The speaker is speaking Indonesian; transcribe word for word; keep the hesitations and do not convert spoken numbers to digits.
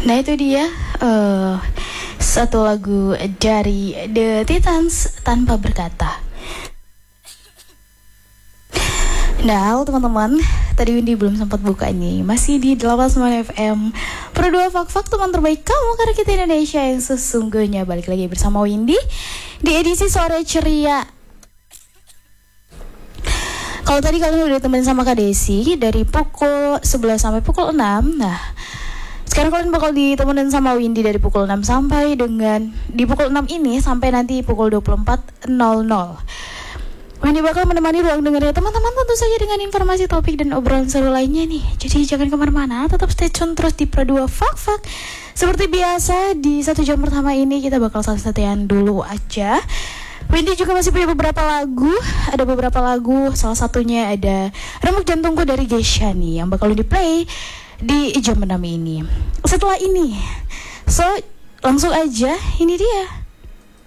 Nah itu dia uh, satu lagu dari The Titans, Tanpa Berkata. Nah teman-teman, tadi Windy belum sempat buka ini. Masih di delapan puluh sembilan F M Pro dua Fak-Fak, teman terbaik kamu karena kita Indonesia yang sesungguhnya. Balik lagi bersama Windy di edisi sore ceria. Kalau tadi kalian udah ditemenin sama Kak Desi dari pukul sebelas sampai pukul enam. Nah sekarang kalian bakal ditemenin sama Windy dari pukul enam sampai dengan di pukul enam ini sampai nanti pukul dua puluh empat nol nol. Windy bakal menemani ruang dengarnya teman-teman, tentu saja dengan informasi, topik, dan obrolan seru lainnya nih. Jadi jangan kemana-mana, tetap stay tune terus di Pro dua Fak-Fak. Seperti biasa, di satu jam pertama ini kita bakal santai-santaian dulu aja. Windy juga masih punya beberapa lagu. Ada beberapa lagu, salah satunya ada Remuk Jantungku dari Geisha nih, yang bakal di play di jam enam ini. Setelah ini, so langsung aja, ini dia